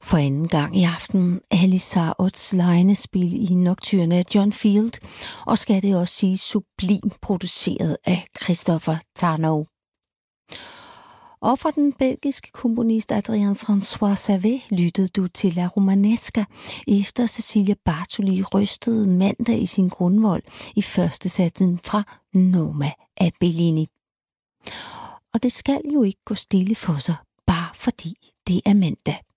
For anden gang i aften Alice Ots lignespil i Nocturne af John Field, og skal det også sige sublim produceret af Christopher Tarnow. Og fra den belgiske komponist Adrien François Servet lyttede du til La Romanesca, efter Cecilia Bartoli rystede mandag i sin grundvold i første satsen fra Noma af Bellini. Og det skal jo ikke gå stille for sig, bare fordi det er mandag.